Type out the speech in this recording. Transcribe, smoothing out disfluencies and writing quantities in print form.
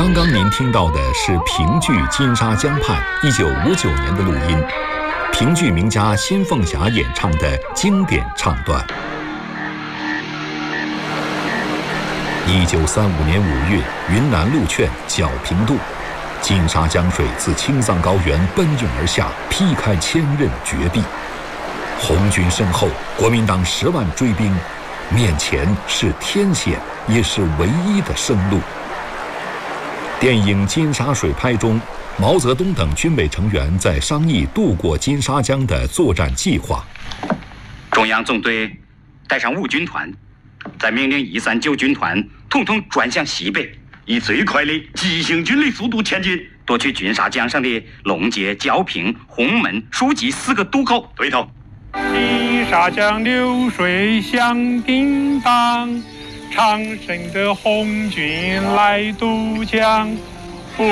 刚刚您听到的是评剧《金沙江畔》1959年的录音，评剧名家辛凤霞演唱的经典唱段。1935年5月，云南路劝皎平渡，金沙江水自青藏高原奔涌而下，劈开千仞绝壁。红军身后，国民党10万追兵，面前是天险，也是唯一的生路。电影《金沙水拍》中，毛泽东等军委成员在商议渡过金沙江的作战计划。 中央总队带上5军团，再命令1、3、9军团统统转向西北，以最快的急行军的速度前进，夺取金沙江上的龙街、皎平、洪门、书记4个渡口。对头。 金沙江流水响叮当，长盛的红军来渡江。